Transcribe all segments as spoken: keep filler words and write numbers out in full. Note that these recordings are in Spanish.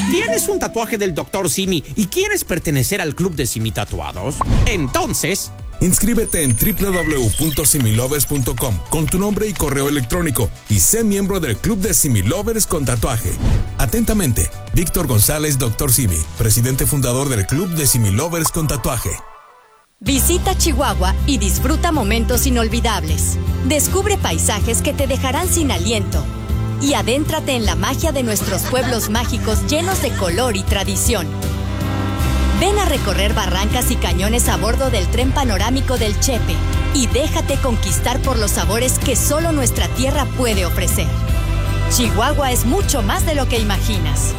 ¿Tienes un tatuaje del doctor Simi y quieres pertenecer al club de Simi Tatuados? Entonces, inscríbete en doble u doble u doble u punto similovers punto com con tu nombre y correo electrónico y sé miembro del club de Similovers con tatuaje. Atentamente, Víctor González, doctor Simi, presidente fundador del club de Similovers con tatuaje. Visita Chihuahua y disfruta momentos inolvidables. Descubre paisajes que te dejarán sin aliento. Y adéntrate en la magia de nuestros pueblos mágicos llenos de color y tradición. Ven a recorrer barrancas y cañones a bordo del tren panorámico del Chepe y déjate conquistar por los sabores que solo nuestra tierra puede ofrecer. Chihuahua es mucho más de lo que imaginas.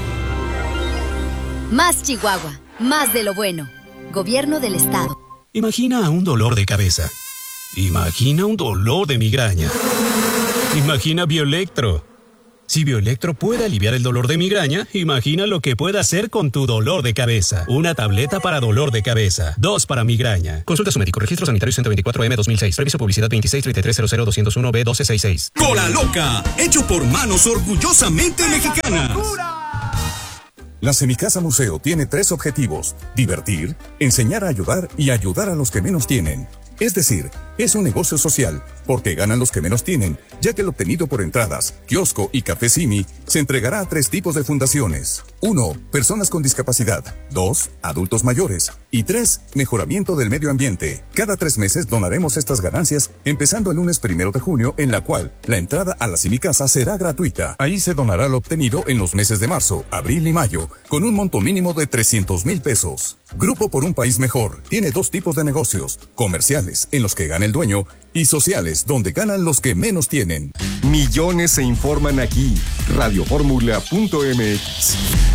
Más Chihuahua, más de lo bueno. Gobierno del Estado. Imagina un dolor de cabeza. Imagina un dolor de migraña. Imagina Bioelectro. Si Bioelectro puede aliviar el dolor de migraña, imagina lo que puede hacer con tu dolor de cabeza. Una tableta para dolor de cabeza. Dos para migraña. Consulta a su médico. Registro sanitario ciento veinticuatro M dos mil seis. Reviso publicidad veintiséis treinta y tres cero cero dos cero uno B doce sesenta y seis. Cola Loca. Hecho por manos orgullosamente mexicanas. La Semicasa Museo tiene tres objetivos: divertir, enseñar a ayudar y ayudar a los que menos tienen. Es decir, es un negocio social, porque ganan los que menos tienen, ya que el obtenido por entradas, kiosco y café Simi se entregará a tres tipos de fundaciones. Uno, personas con discapacidad. Dos, adultos mayores. Y tres, mejoramiento del medio ambiente. Cada tres meses donaremos estas ganancias, empezando el lunes primero de junio, en la cual la entrada a la Semicasa será gratuita. Ahí se donará lo obtenido en los meses de marzo, abril y mayo, con un monto mínimo de trescientos mil pesos. Grupo por un País Mejor tiene dos tipos de negocios: comerciales, en los que gana el dueño, y sociales, donde ganan los que menos tienen. Millones se informan aquí. radio fórmula punto m x.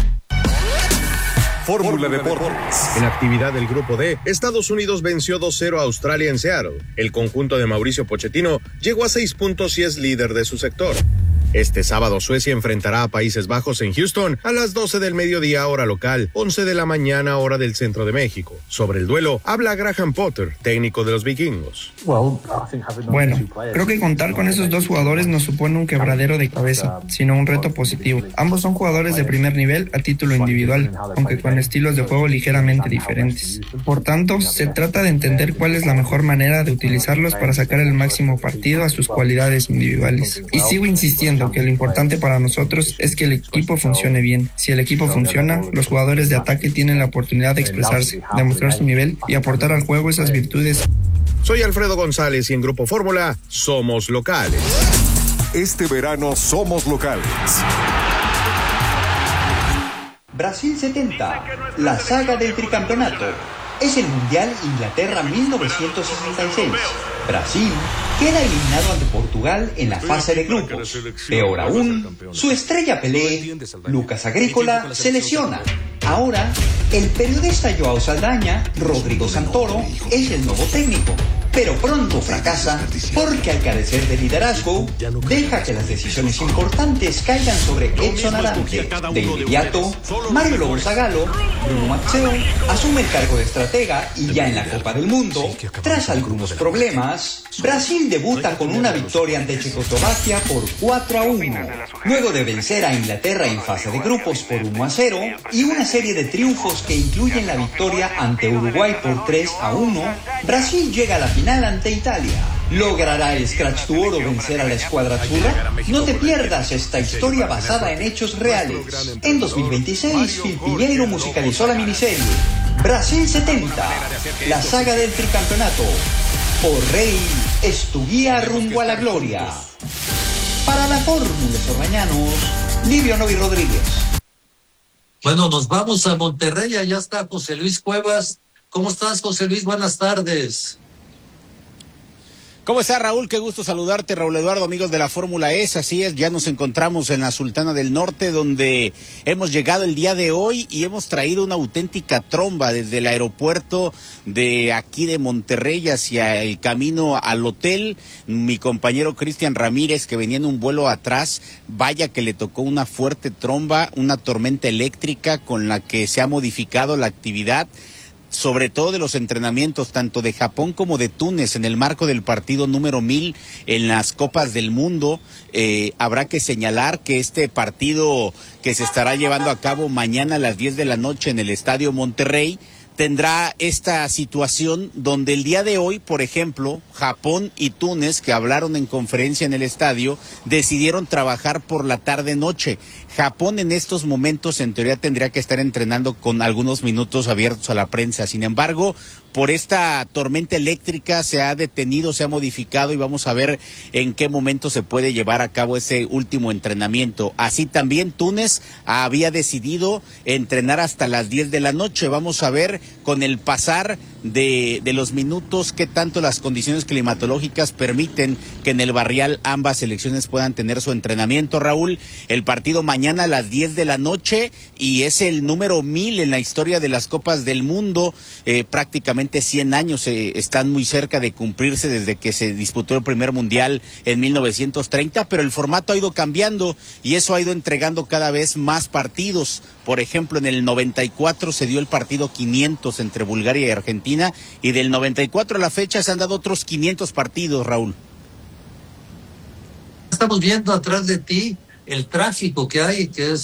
Fórmula Deportes. En actividad del Grupo D, Estados Unidos venció dos cero a Australia en Seattle. El conjunto de Mauricio Pochettino llegó a seis puntos y es líder de su sector. Este sábado Suecia enfrentará a Países Bajos en Houston a las doce del mediodía hora local, once de la mañana hora del centro de México. Sobre el duelo habla Graham Potter, técnico de los vikingos. Bueno, creo que contar con esos dos jugadores no supone un quebradero de cabeza, sino un reto positivo. Ambos son jugadores de primer nivel a título individual, aunque con estilos de juego ligeramente diferentes. Por tanto, se trata de entender cuál es la mejor manera de utilizarlos para sacar el máximo partido a sus cualidades individuales. Y sigo insistiendo que lo importante para nosotros es que el equipo funcione bien. Si el equipo funciona, los jugadores de ataque tienen la oportunidad de expresarse, demostrar su nivel y aportar al juego esas virtudes. Soy Alfredo González y en Grupo Fórmula somos locales. Este verano somos locales. Brasil setenta, la saga del tricampeonato. Es el Mundial Inglaterra mil novecientos sesenta y seis. Brasil queda eliminado ante Portugal en la fase de grupos. Peor aún, su estrella Pelé, Lucas Agrícola, se lesiona. Ahora, el periodista Joao Saldaña, Rodrigo Santoro, es el nuevo técnico. Pero pronto fracasa porque al carecer de liderazgo, deja que las decisiones importantes caigan sobre Edson Arantes. De inmediato, Mario Lobo Zagallo, Bruno Mazzeo, asume el cargo de estratega y ya en la Copa del Mundo, tras algunos problemas, Brasil debuta con una victoria ante Checoslovaquia por cuatro a uno. Luego de vencer a Inglaterra en fase de grupos por uno a cero y una serie de triunfos que incluyen la victoria ante Uruguay por tres a uno, Brasil llega a la final ante Italia. ¿Logrará el Scratch tu Oro vencer a la escuadra azurra? No te pierdas esta historia basada en hechos reales. En dos mil veintiséis, Phil Piñeiro musicalizó la miniserie Brasil setenta, la saga del tricampeonato. Por Rey es tu guía rumbo a la gloria. Para la Fórmula Sorbañanos, Livio Novi Rodríguez. Bueno, nos vamos a Monterrey, allá está José Luis Cuevas. ¿Cómo estás, José Luis? Buenas tardes. ¿Cómo estás, Raúl? Qué gusto saludarte, Raúl Eduardo, amigos de la Fórmula E. Así es, ya nos encontramos en la Sultana del Norte, donde hemos llegado el día de hoy y hemos traído una auténtica tromba desde el aeropuerto de aquí de Monterrey hacia el camino al hotel. Mi compañero Cristian Ramírez, que venía en un vuelo atrás, vaya que le tocó una fuerte tromba, una tormenta eléctrica con la que se ha modificado la actividad. sobre todo de los entrenamientos tanto de Japón como de Túnez en el marco del partido número mil en las Copas del Mundo. Eh, habrá que señalar que este partido que se estará llevando a cabo mañana a las diez de la noche en el Estadio Monterrey tendrá esta situación donde el día de hoy, por ejemplo, Japón y Túnez, que hablaron en conferencia en el estadio, decidieron trabajar por la tarde-noche. Japón en estos momentos en teoría tendría que estar entrenando con algunos minutos abiertos a la prensa. Sin embargo, por esta tormenta eléctrica se ha detenido, se ha modificado y vamos a ver en qué momento se puede llevar a cabo ese último entrenamiento. Así también Túnez había decidido entrenar hasta las diez de la noche. Vamos a ver con el pasar de, de los minutos qué tanto las condiciones climatológicas permiten que en el Barrial ambas selecciones puedan tener su entrenamiento. Raúl, el partido mañana a las diez de la noche y es el número mil en la historia de las Copas del Mundo. Eh, prácticamente cien años eh, están muy cerca de cumplirse desde que se disputó el primer mundial en mil novecientos treinta, pero el formato ha ido cambiando y eso ha ido entregando cada vez más partidos. Por ejemplo, en el noventa y cuatro se dio el partido quinientos entre Bulgaria y Argentina y del noventa y cuatro a la fecha se han dado otros quinientos partidos, Raúl. Estamos viendo atrás de ti el tráfico que hay, que es